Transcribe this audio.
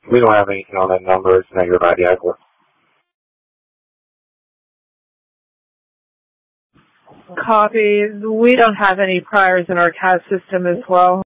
We don't have anything on that number. It's negative ID Eckler. Copy. We don't have any priors in our CAS system as well.